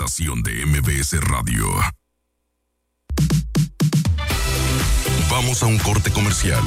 Estación de MBS Radio. Vamos a un corte comercial.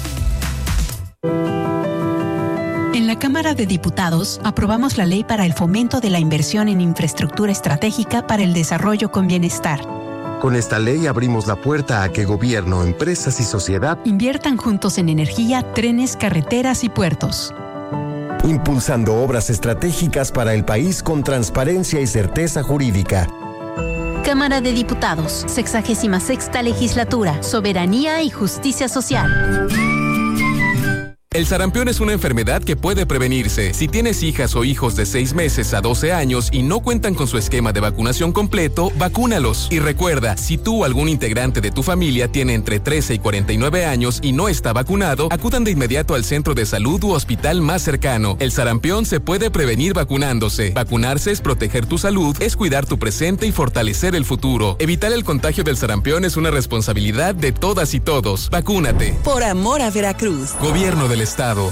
En la Cámara de Diputados aprobamos la ley para el fomento de la inversión en infraestructura estratégica para el desarrollo con bienestar. Con esta ley abrimos la puerta a que gobierno, empresas y sociedad inviertan juntos en energía, trenes, carreteras y puertos. Impulsando obras estratégicas para el país con transparencia y certeza jurídica. Cámara de Diputados, 66ª Legislatura, Soberanía y Justicia Social. El sarampión es una enfermedad que puede prevenirse. Si tienes hijas o hijos de 6 meses a 12 años y no cuentan con su esquema de vacunación completo, vacúnalos. Y recuerda, si tú o algún integrante de tu familia tiene entre 13 y 49 años y no está vacunado, acudan de inmediato al centro de salud u hospital más cercano. El sarampión se puede prevenir vacunándose. Vacunarse es proteger tu salud, es cuidar tu presente y fortalecer el futuro. Evitar el contagio del sarampión es una responsabilidad de todas y todos. Vacúnate. Por amor a Veracruz. Gobierno del Estado.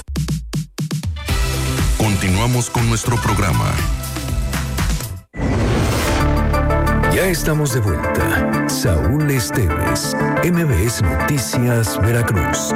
Continuamos con nuestro programa. Ya estamos de vuelta. Saúl Esteves, MBS Noticias, Veracruz.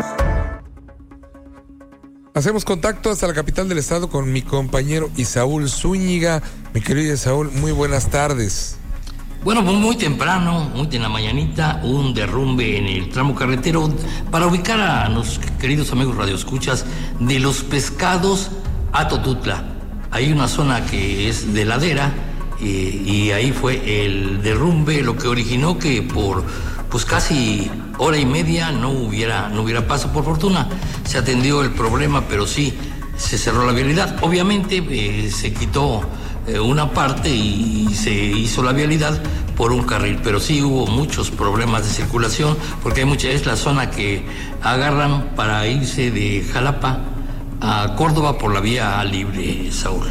Hacemos contacto hasta la capital del estado con mi compañero Isaúl Zúñiga. Mi querido Isaúl, muy buenas tardes. Bueno, pues muy temprano, muy en la mañanita, un derrumbe en el tramo carretero para ubicar a los queridos amigos radioescuchas de Los Pescados a Totutla. Hay una zona que es de ladera y ahí fue el derrumbe, lo que originó que por pues casi hora y media no hubiera paso. Por fortuna se atendió el problema, pero sí se cerró la vialidad. Obviamente se quitó una parte y se hizo la vialidad por un carril, pero sí hubo muchos problemas de circulación porque es la zona que agarran para irse de Jalapa a Córdoba por la vía libre, Saúl.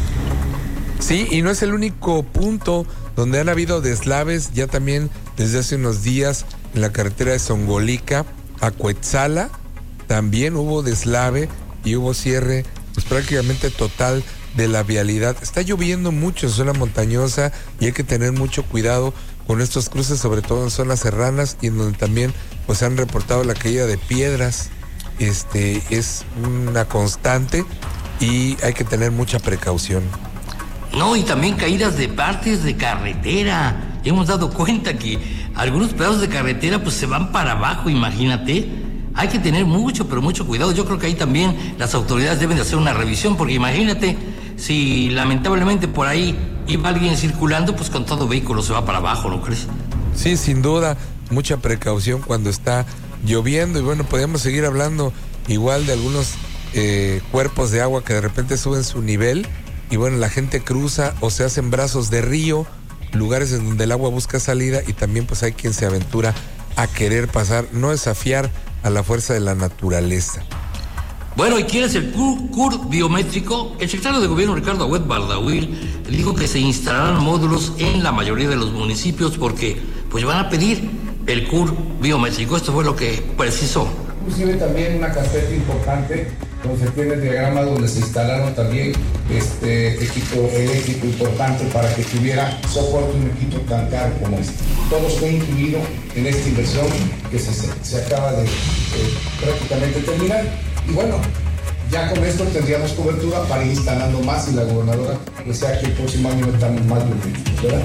Sí, y no es el único punto donde han habido deslaves. Ya también desde hace unos días en la carretera de Zongolica a Cuetzala también hubo deslave y hubo cierre pues prácticamente total de la vialidad. Está lloviendo mucho en zona montañosa y hay que tener mucho cuidado con estos cruces, sobre todo en zonas serranas y en donde también pues han reportado la caída de piedras. Es una constante y hay que tener mucha precaución. No, y también caídas de partes de carretera. Hemos dado cuenta que algunos pedazos de carretera pues se van para abajo, imagínate. Hay que tener mucho, pero mucho cuidado. Yo creo que ahí también las autoridades deben de hacer una revisión, porque imagínate si lamentablemente por ahí iba alguien circulando, pues con todo vehículo se va para abajo, ¿no crees? Sí, sin duda, mucha precaución cuando está lloviendo. Y bueno, podemos seguir hablando igual de algunos cuerpos de agua que de repente suben su nivel y bueno, la gente cruza o se hacen brazos de río, lugares en donde el agua busca salida, y también pues hay quien se aventura a querer pasar, no desafiar a la fuerza de la naturaleza. Bueno, ¿y quién es el CUR biométrico? El secretario de Gobierno, Ricardo Agüed Bardawil, dijo que se instalarán módulos en la mayoría de los municipios porque pues van a pedir el CUR biométrico. Esto fue lo que precisó. Inclusive también una carpeta importante donde se tiene el diagrama donde se instalaron también equipo eléctrico importante para que tuviera soporte un equipo tan caro como este. Todo fue incluido en esta inversión que se acaba de prácticamente terminar. Y bueno, ya con esto tendríamos cobertura para ir instalando más y la gobernadora desea que el próximo año estamos más biométricos, ¿verdad?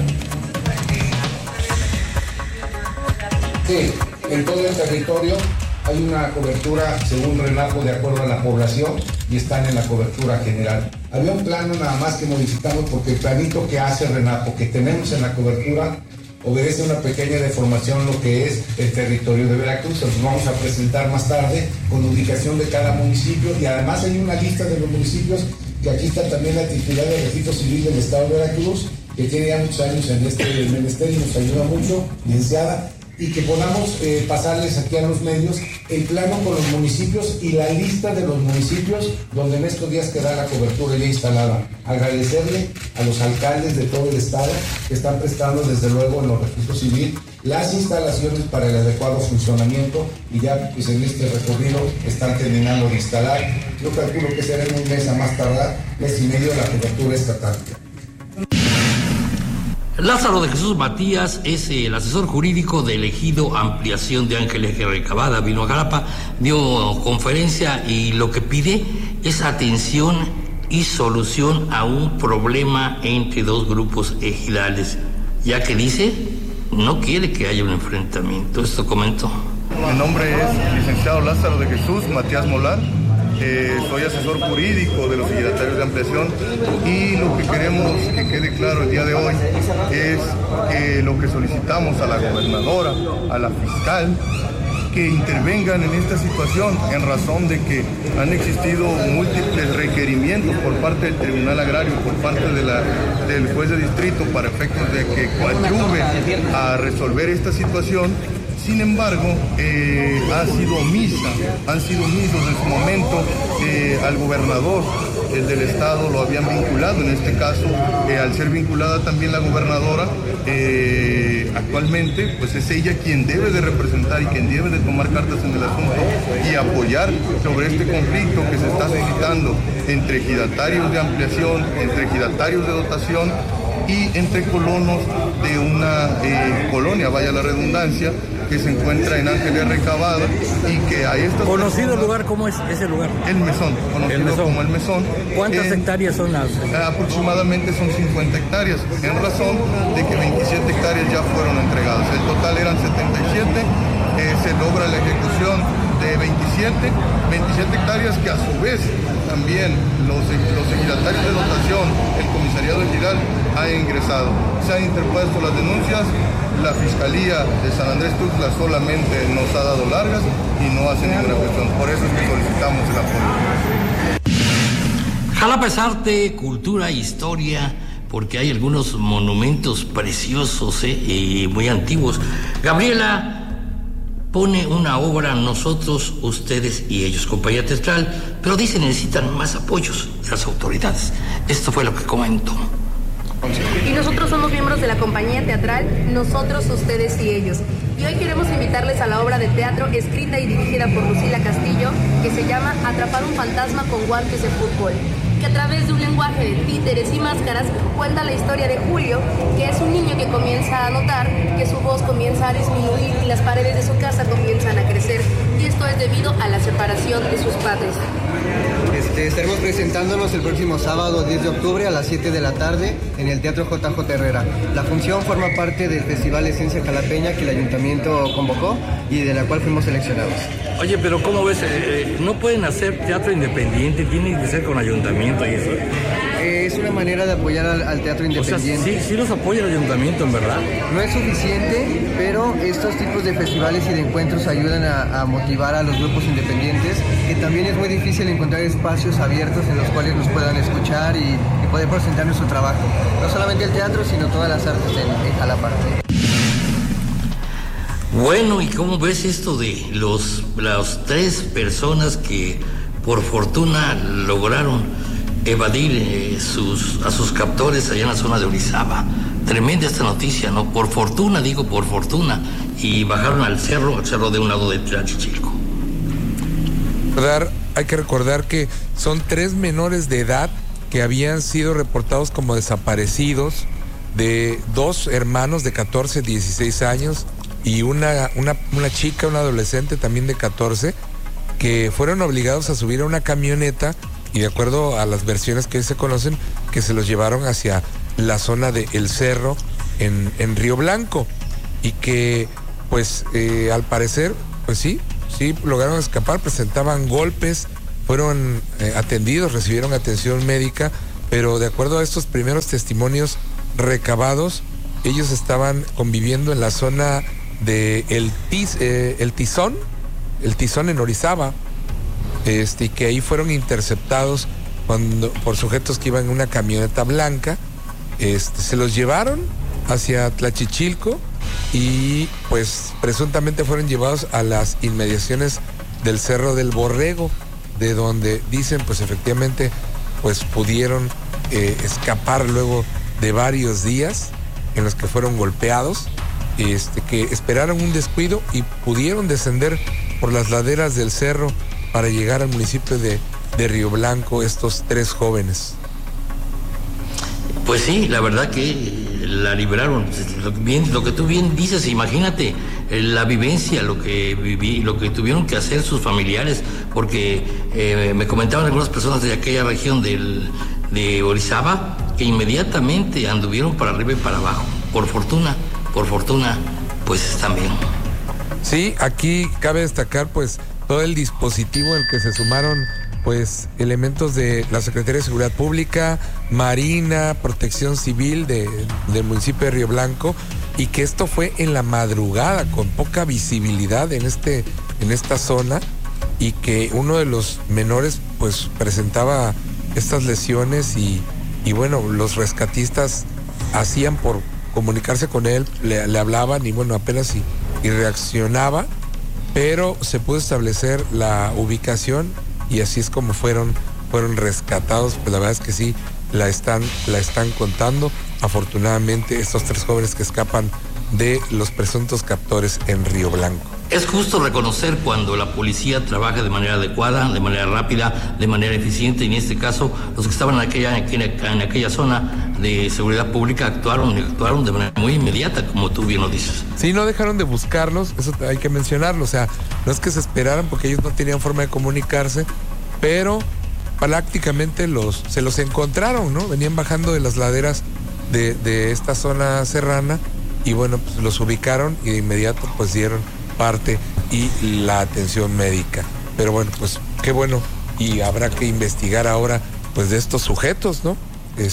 Sí, en todo el territorio hay una cobertura según RENAPO de acuerdo a la población y están en la cobertura general. Había un plano nada más que modificamos porque el planito que hace RENAPO que tenemos en la cobertura obedece a una pequeña deformación lo que es el territorio de Veracruz. Nos vamos a presentar más tarde con ubicación de cada municipio y además hay una lista de los municipios que aquí está también la titular del Registro Civil del Estado de Veracruz, que tiene ya muchos años en este ministerio y nos ayuda mucho, licenciada, y que podamos pasarles aquí a los medios el plano con los municipios y la lista de los municipios donde en estos días queda la cobertura ya instalada. Agradecerle a los alcaldes de todo el estado que están prestando desde luego en los registros civil las instalaciones para el adecuado funcionamiento y ya pues en este recorrido están terminando de instalar. Yo calculo que será en un mes a más tardar, mes y medio la cobertura estatal. Lázaro de Jesús Matías es el asesor jurídico del ejido Ampliación de Ángeles Guerra Cavada. Vino a Jalapa, dio conferencia y lo que pide es atención y solución a un problema entre dos grupos ejidales, ya que dice no quiere que haya un enfrentamiento. Esto comentó. Mi nombre es licenciado Lázaro de Jesús Matías Molar. Soy asesor jurídico de los ejidatarios de ampliación y lo que queremos que quede claro el día de hoy es que lo que solicitamos a la gobernadora, a la fiscal, que intervengan en esta situación en razón de que han existido múltiples requerimientos por parte del Tribunal Agrario, por parte del juez de distrito para efectos de que coadyuve a resolver esta situación. Sin embargo, han sido omisos en su momento al gobernador del estado, lo habían vinculado, en este caso, al ser vinculada también la gobernadora, actualmente pues es ella quien debe de representar y quien debe de tomar cartas en el asunto y apoyar sobre este conflicto que se está suscitando entre ejidatarios de ampliación, entre ejidatarios de dotación y entre colonos de una colonia, vaya la redundancia, que se encuentra en Ángeles Recabada y que a estas ¿Conocido el lugar? ¿Cómo es ese lugar? El Mesón, conocido como El Mesón. ¿Cuántas hectáreas son las? Aproximadamente son 50 hectáreas, en razón de que 27 hectáreas ya fueron entregadas. El total eran 77, se logra la ejecución de 27 hectáreas que a su vez también los ejidatarios de dotación, el comisariado ejidal ha ingresado. Se han interpuesto las denuncias, la Fiscalía de San Andrés Tuxtla solamente nos ha dado largas y no hace ninguna cuestión. Por eso es que solicitamos el apoyo. Jalapa es arte, cultura, historia, porque hay algunos monumentos preciosos y muy antiguos. Gabriela pone una obra, Nosotros, Ustedes y Ellos, compañía teatral, pero dice necesitan más apoyos de las autoridades. Esto fue lo que comentó. Y nosotros somos miembros de la compañía teatral Nosotros, Ustedes y Ellos. Y hoy queremos invitarles a la obra de teatro escrita y dirigida por Lucila Castillo, que se llama Atrapar un fantasma con guantes de fútbol, que a través de un lenguaje de títeres y máscaras cuenta la historia de Julio, que es un niño que comienza a notar que su voz comienza a disminuir y las paredes de su casa comienzan a crecer, y esto es debido a la separación de sus padres. Estaremos presentándonos el próximo sábado 10 de octubre a las 7 de la tarde en el Teatro JJ Herrera. La función forma parte del Festival Esencia Jalapeña que el Ayuntamiento convocó y de la cual fuimos seleccionados. Oye, pero ¿cómo ves? ¿No pueden hacer teatro independiente? ¿Tiene que ser con ayuntamiento y eso? Es una manera de apoyar al teatro independiente. O sea, sí los apoya el ayuntamiento, en verdad. No es suficiente, pero estos tipos de festivales y de encuentros ayudan a motivar a los grupos independientes, que también es muy difícil encontrar espacios abiertos en los cuales nos puedan escuchar y poder presentar nuestro trabajo. No solamente el teatro, sino todas las artes en Jalapa. Bueno, ¿y cómo ves esto de las 3 personas que por fortuna lograron evadir a sus captores allá en la zona de Orizaba? Tremenda esta noticia, ¿no? Por fortuna, y bajaron al cerro de un lado de Tlachichilco. Hay que recordar que son 3 menores de edad que habían sido reportados como desaparecidos, de 2 hermanos de 14, 16 años y una chica, una adolescente también de 14, que fueron obligados a subir a una camioneta y, de acuerdo a las versiones que hoy se conocen, que se los llevaron hacia la zona de El Cerro en Río Blanco, y que pues al parecer pues sí lograron escapar, presentaban golpes, fueron atendidos, recibieron atención médica, pero de acuerdo a estos primeros testimonios recabados, ellos estaban conviviendo en la zona de el Tizón en Orizaba, y que ahí fueron interceptados por sujetos que iban en una camioneta blanca. Se los llevaron hacia Tlachichilco y pues presuntamente fueron llevados a las inmediaciones del Cerro del Borrego, de donde dicen pues efectivamente pues pudieron escapar luego de varios días en los que fueron golpeados, que esperaron un descuido y pudieron descender por las laderas del cerro para llegar al municipio de Río Blanco estos 3 jóvenes. Pues sí, la verdad que la liberaron. Lo que tú bien dices, imagínate la vivencia, lo que tuvieron que hacer sus familiares, porque me comentaban algunas personas de aquella región de Orizaba que inmediatamente anduvieron para arriba y para abajo. Por fortuna, pues están bien. Sí, aquí cabe destacar pues todo el dispositivo al que se sumaron pues elementos de la Secretaría de Seguridad Pública, Marina, Protección Civil del municipio de Río Blanco, y que esto fue en la madrugada con poca visibilidad en esta zona, y que uno de los menores pues presentaba estas lesiones y bueno, los rescatistas hacían por comunicarse con él, le hablaban y bueno, apenas y reaccionaba, pero se pudo establecer la ubicación y así es como fueron rescatados. Pues la verdad es que sí, la están contando. Afortunadamente, estos 3 jóvenes que escapan de los presuntos captores en Río Blanco. Es justo reconocer cuando la policía trabaja de manera adecuada, de manera rápida, de manera eficiente, y en este caso los que estaban en aquella zona de seguridad pública actuaron de manera muy inmediata, como tú bien lo dices. Sí, no dejaron de buscarlos, eso hay que mencionarlo, o sea, no es que se esperaran porque ellos no tenían forma de comunicarse, pero prácticamente se los encontraron, ¿no? Venían bajando de las laderas de esta zona serrana y bueno, pues los ubicaron y de inmediato pues dieron parte y la atención médica. Pero bueno, pues qué bueno, y habrá que investigar ahora pues de estos sujetos, ¿no?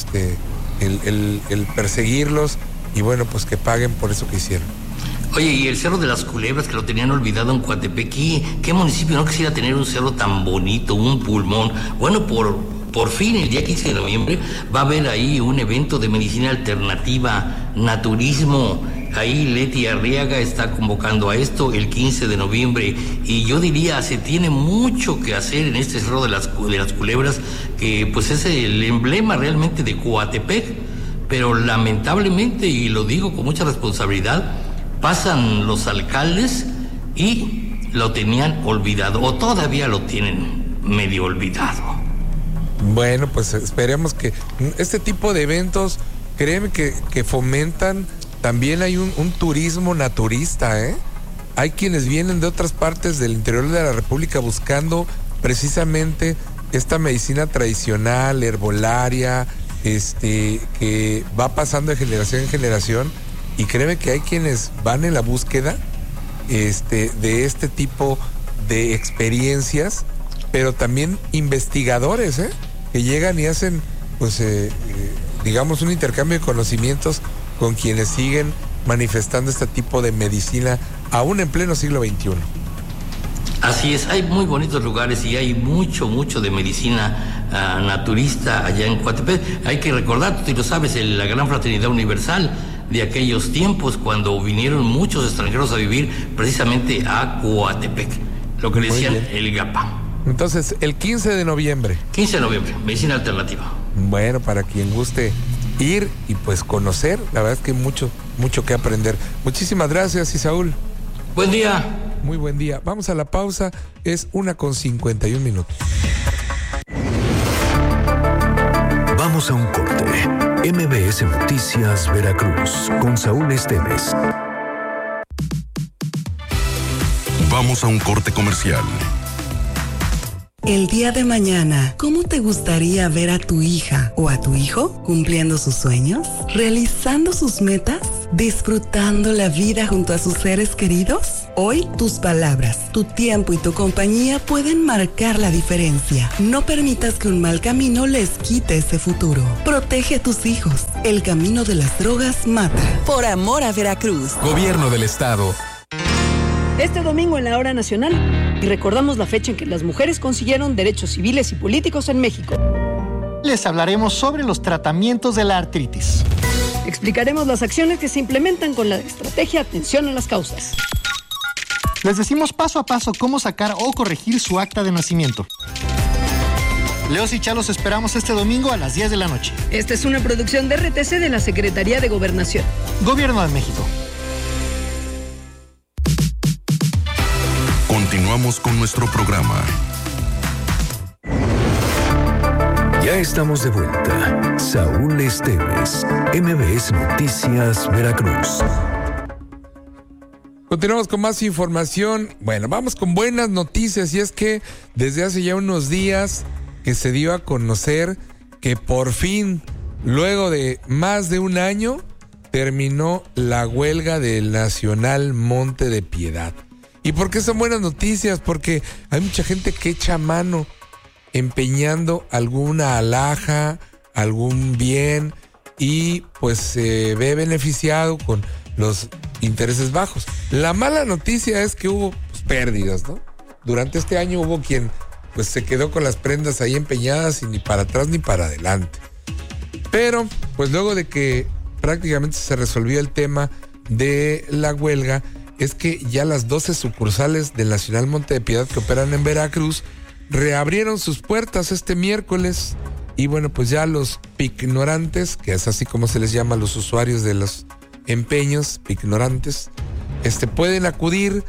El perseguirlos y bueno, pues que paguen por eso que hicieron. Oye, y el Cerro de las Culebras, que lo tenían olvidado en Coatepec, ¿qué municipio no quisiera tener un cerro tan bonito, un pulmón? Bueno, por fin, el día 15 de noviembre va a haber ahí un evento de medicina alternativa, naturismo. Ahí Leti Arriaga está convocando a esto el 15 de noviembre y yo diría, se tiene mucho que hacer en este Cerro de las Culebras, que pues es el emblema realmente de Coatepec, pero lamentablemente, y lo digo con mucha responsabilidad, pasan los alcaldes y lo tenían olvidado, o todavía lo tienen medio olvidado. Bueno, pues esperemos que este tipo de eventos, créeme que fomentan. También hay un turismo naturista, ¿eh? Hay quienes vienen de otras partes del interior de la República buscando precisamente esta medicina tradicional, herbolaria, que va pasando de generación en generación, y créeme que hay quienes van en la búsqueda de este tipo de experiencias, pero también investigadores, que llegan y hacen, pues, digamos, un intercambio de conocimientos con quienes siguen manifestando este tipo de medicina aún en pleno siglo XXI. Así es, hay muy bonitos lugares y hay mucho de medicina naturista allá en Coatepec. Hay que recordar, tú lo sabes, la gran fraternidad universal de aquellos tiempos cuando vinieron muchos extranjeros a vivir precisamente a Coatepec, lo que le decían el GAPA. Entonces, el 15 de noviembre. 15 de noviembre, medicina alternativa. Bueno, para quien guste ir y pues conocer, la verdad es que mucho que aprender. Muchísimas gracias, Isaúl. Buen día. Muy buen día. Vamos a la pausa, es 1:51. Vamos a un corte. MBS Noticias Veracruz con Saúl Esteves. Vamos a un corte comercial. El día de mañana, ¿cómo te gustaría ver a tu hija o a tu hijo cumpliendo sus sueños, realizando sus metas, disfrutando la vida junto a sus seres queridos? Hoy, tus palabras, tu tiempo y tu compañía pueden marcar la diferencia. No permitas que un mal camino les quite ese futuro. Protege a tus hijos. El camino de las drogas mata. Por amor a Veracruz. Gobierno del Estado. Este domingo en la Hora Nacional, y recordamos la fecha en que las mujeres consiguieron derechos civiles y políticos en México. Les hablaremos sobre los tratamientos de la artritis. Explicaremos las acciones que se implementan con la estrategia Atención a las Causas. Les decimos paso a paso cómo sacar o corregir su acta de nacimiento. Leos y Chalos esperamos este domingo a las 10 de la noche. Esta es una producción de RTC de la Secretaría de Gobernación. Gobierno de México. Continuamos con nuestro programa. Ya Ya estamos de vuelta. Saúl Esteves, MBS Noticias, Veracruz. Continuamos con más información. Bueno, vamos con buenas noticias, y es que desde hace ya unos días que se dio a conocer que por fin, luego de más de un año, terminó la huelga del Nacional Monte de Piedad. ¿Y por qué son buenas noticias? Porque hay mucha gente que echa mano empeñando alguna alhaja, algún bien, y pues se ve beneficiado con los intereses bajos. La mala noticia es que hubo pérdidas, ¿no? Durante este año hubo quien pues se quedó con las prendas ahí empeñadas y ni para atrás ni para adelante. Pero pues luego de que prácticamente se resolvió el tema de la huelga, es que ya las 12 sucursales del Nacional Monte de Piedad que operan en Veracruz reabrieron sus puertas este miércoles. Y bueno, pues ya los pignorantes, que es así como se les llama a los usuarios de los empeños, pignorantes, pueden acudir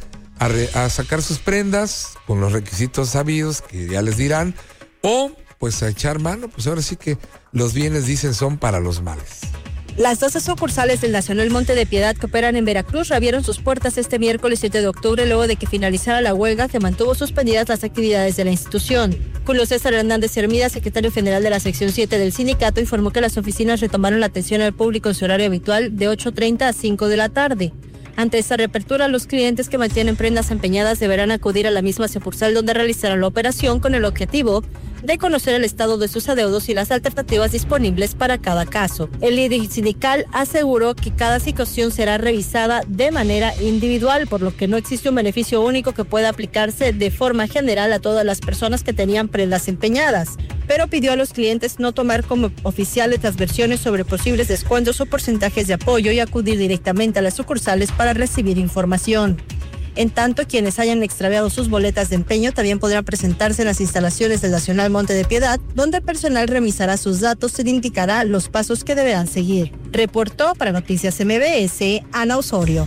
a sacar sus prendas con los requisitos sabidos que ya les dirán, o pues a echar mano. Pues ahora sí que los bienes, dicen, son para los males. Las 12 sucursales del Nacional Monte de Piedad que operan en Veracruz reabrieron sus puertas este miércoles 7 de octubre luego de que finalizara la huelga que mantuvo suspendidas las actividades de la institución. Julio César Hernández Hermida, secretario general de la sección 7 del sindicato, informó que las oficinas retomaron la atención al público en su horario habitual de 8:30 a 5 de la tarde. Ante esta reapertura, los clientes que mantienen prendas empeñadas deberán acudir a la misma sucursal donde realizarán la operación con el objetivo de conocer el estado de sus adeudos y las alternativas disponibles para cada caso. El líder sindical aseguró que cada situación será revisada de manera individual, por lo que no existe un beneficio único que pueda aplicarse de forma general a todas las personas que tenían prendas empeñadas, pero pidió a los clientes no tomar como oficiales las versiones sobre posibles descuentos o porcentajes de apoyo y acudir directamente a las sucursales para recibir información. En tanto, quienes hayan extraviado sus boletas de empeño también podrán presentarse en las instalaciones del Nacional Monte de Piedad, donde el personal revisará sus datos y le indicará los pasos que deberán seguir. Reportó para Noticias MBS, Ana Osorio.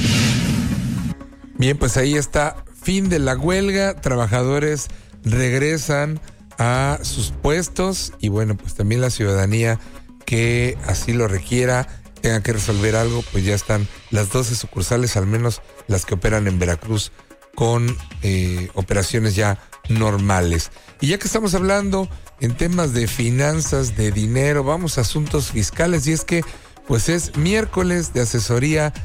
Bien, pues ahí está, fin de la huelga, trabajadores regresan a sus puestos y bueno, pues también la ciudadanía que así lo requiera, tenga que resolver algo, pues ya están las 12 sucursales, al menos las que operan en Veracruz, con operaciones ya normales. Y ya que estamos hablando en temas de finanzas, de dinero, vamos a asuntos fiscales, y es que pues es miércoles de asesoría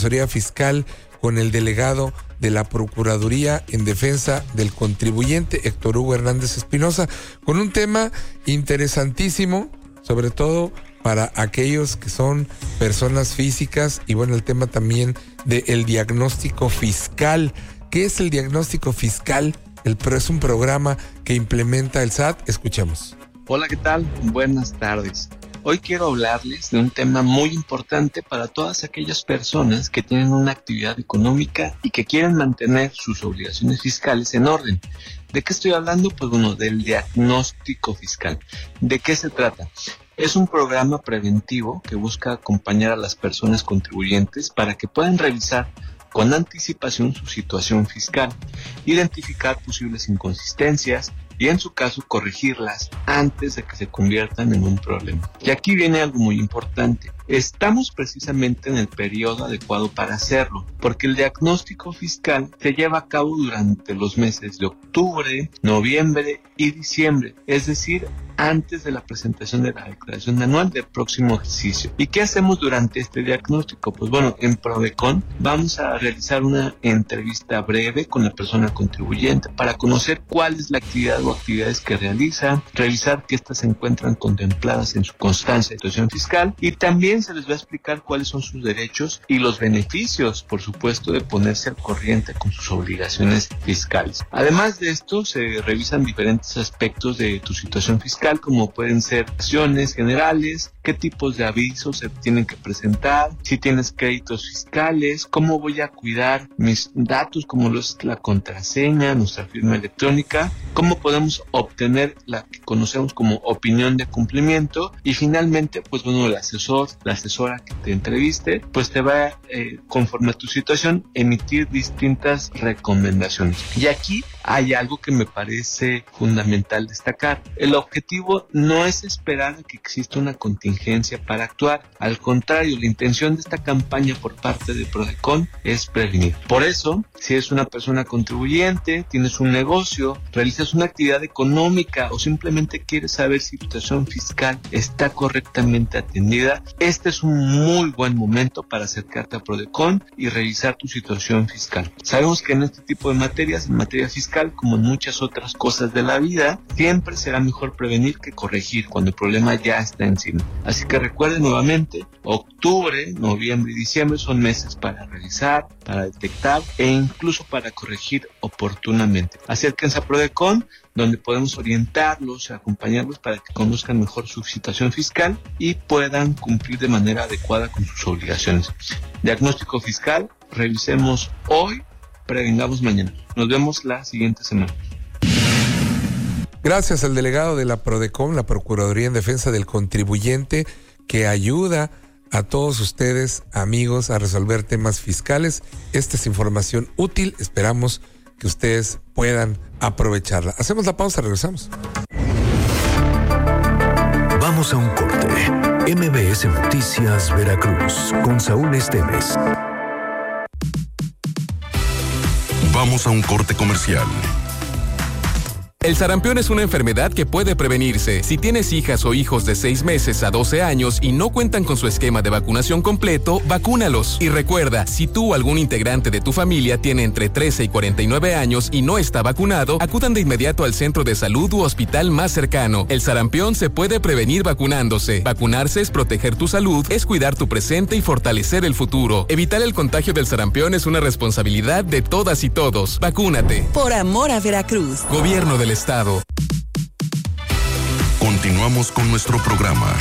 fiscal con el delegado de la Procuraduría en Defensa del Contribuyente, Héctor Hugo Hernández Espinosa, con un tema interesantísimo, sobre todo para aquellos que son personas físicas, y bueno, el tema también del diagnóstico fiscal. ¿Qué es el diagnóstico fiscal? Es un programa que implementa el SAT. Escuchemos. Hola, ¿qué tal? Buenas tardes. Hoy quiero hablarles de un tema muy importante para todas aquellas personas que tienen una actividad económica y que quieren mantener sus obligaciones fiscales en orden. ¿De qué estoy hablando? Pues bueno, del diagnóstico fiscal. ¿De qué se trata? Es un programa preventivo que busca acompañar a las personas contribuyentes para que puedan revisar con anticipación su situación fiscal, identificar posibles inconsistencias y en su caso corregirlas antes de que se conviertan en un problema. Y aquí viene algo muy importante. Estamos precisamente en el periodo adecuado para hacerlo, porque el diagnóstico fiscal se lleva a cabo durante los meses de octubre, noviembre y diciembre, es decir, antes de la presentación de la declaración anual del próximo ejercicio. ¿Y qué hacemos durante este diagnóstico? Pues bueno, en Prodecon vamos a realizar una entrevista breve con la persona contribuyente para conocer cuál es la actividad o actividades que realiza, revisar que éstas se encuentran contempladas en su constancia de situación fiscal, y también se les va a explicar cuáles son sus derechos y los beneficios, por supuesto, de ponerse al corriente con sus obligaciones fiscales. Además de esto, se revisan diferentes aspectos de tu situación fiscal, como pueden ser acciones generales, qué tipos de avisos se tienen que presentar, si tienes créditos fiscales, cómo voy a cuidar mis datos como la contraseña, nuestra firma electrónica, cómo podemos obtener la que conocemos como opinión de cumplimiento, y finalmente, pues bueno, la asesora que te entreviste, pues te va, conforme a tu situación, emitir distintas recomendaciones. Y aquí hay algo que me parece fundamental destacar. El objetivo no es esperar a que exista una contingencia para actuar. Al contrario, la intención de esta campaña por parte de Prodecon es prevenir. Por eso, si eres una persona contribuyente, tienes un negocio, realizas una actividad económica o simplemente quieres saber si tu situación fiscal está correctamente atendida, este es un muy buen momento para acercarte a Prodecon y revisar tu situación fiscal. Sabemos que en este tipo de materias, en materia fiscal, como en muchas otras cosas de la vida, siempre será mejor prevenir que corregir cuando el problema ya está encima. Así que recuerden nuevamente, octubre, noviembre y diciembre son meses para revisar, para detectar e incluso para corregir oportunamente. Acérquense a Prodecon, donde podemos orientarlos, acompañarlos para que conozcan mejor su situación fiscal y puedan cumplir de manera adecuada con sus obligaciones. Diagnóstico fiscal, revisemos hoy, prevengamos mañana. Nos vemos la siguiente semana. Gracias al delegado de la Prodecon, la Procuraduría en Defensa del Contribuyente, que ayuda a todos ustedes, amigos, a resolver temas fiscales. Esta es información útil. Esperamos que ustedes puedan aprovecharla. Hacemos la pausa, regresamos. Vamos a un corte. MBS Noticias Veracruz con Saúl Esteves. Vamos a un corte comercial. El sarampión es una enfermedad que puede prevenirse. Si tienes hijas o hijos de 6 meses a 12 años y no cuentan con su esquema de vacunación completo, vacúnalos. Y recuerda, si tú o algún integrante de tu familia tiene entre 13 y 49 años y no está vacunado, acudan de inmediato al centro de salud u hospital más cercano. El sarampión se puede prevenir vacunándose. Vacunarse es proteger tu salud, es cuidar tu presente y fortalecer el futuro. Evitar el contagio del sarampión es una responsabilidad de todas y todos. Vacúnate. Por amor a Veracruz. Gobierno del Estado. Continuamos con nuestro programa.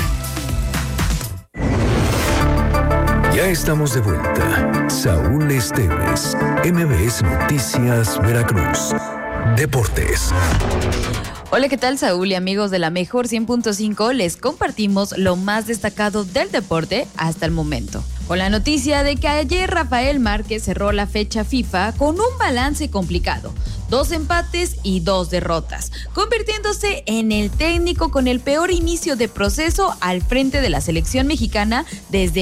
Ya estamos de vuelta. Saúl Esteves, MBS Noticias Veracruz. Deportes. Hola, ¿qué tal, Saúl y amigos de la Mejor 100.5? Les compartimos lo más destacado del deporte hasta el momento. Con la noticia de que ayer Rafael Márquez cerró la fecha FIFA con un balance complicado. 2 empates y 2 derrotas, convirtiéndose en el técnico con el peor inicio de proceso al frente de la selección mexicana desde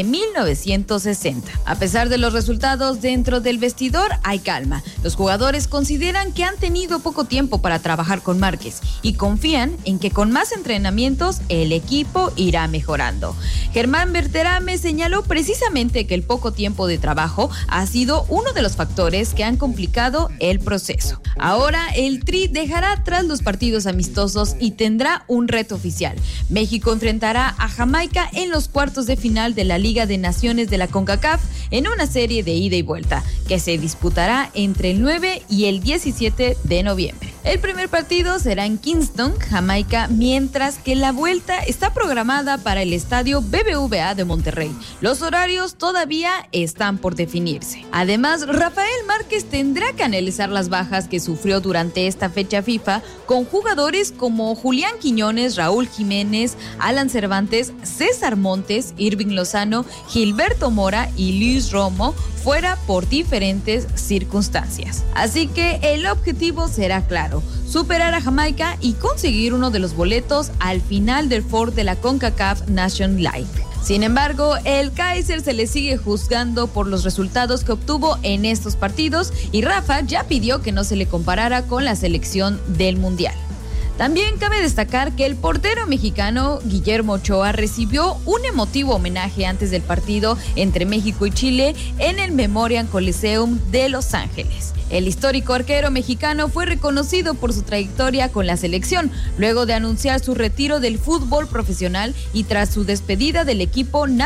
1960. A pesar de los resultados dentro del vestidor, hay calma. Los jugadores consideran que han tenido poco tiempo para trabajar con Márquez y confían en que con más entrenamientos el equipo irá mejorando. Germán Berterame señaló precisamente que el poco tiempo de trabajo ha sido uno de los factores que han complicado el proceso. Ahora el Tri dejará atrás los partidos amistosos y tendrá un reto oficial. México enfrentará a Jamaica en los cuartos de final de la Liga de Naciones de la CONCACAF en una serie de ida y vuelta que se disputará entre el 9 y el 17 de noviembre. El primer partido será en Kingston, Jamaica, mientras que la vuelta está programada para el estadio BBVA de Monterrey. Los horarios todavía están por definirse. Además, Rafael Márquez tendrá que analizar las bajas que sufrió durante esta fecha FIFA con jugadores como Julián Quiñones, Raúl Jiménez, Alan Cervantes, César Montes, Irving Lozano, Gilberto Mora y Luis Romo fuera por diferentes circunstancias. Así que el objetivo será claro: superar a Jamaica y conseguir uno de los boletos al final del Ford de la CONCACAF Nation League. Sin embargo, el Kaiser se le sigue juzgando por los resultados que obtuvo en estos partidos y Rafa ya pidió que no se le comparara con la selección del Mundial. También cabe destacar que el portero mexicano Guillermo Ochoa recibió un emotivo homenaje antes del partido entre México y Chile en el Memorial Coliseum de Los Ángeles. El histórico arquero mexicano fue reconocido por su trayectoria con la selección, luego de anunciar su retiro del fútbol profesional y tras su despedida del equipo nacional.